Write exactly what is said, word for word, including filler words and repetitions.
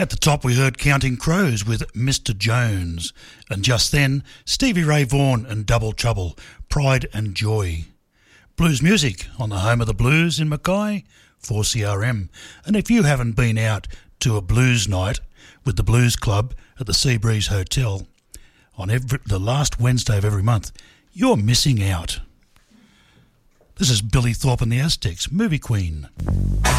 At the top we heard Counting Crows with Mister Jones, and just then Stevie Ray Vaughan and Double Trouble, Pride and Joy. Blues music on the home of the blues in Mackay, four C R M. And if you haven't been out to a blues night with the Blues Club at the Seabreeze Hotel on every, the last Wednesday of every month, you're missing out. This is Billy Thorpe and the Aztecs, Movie Queen.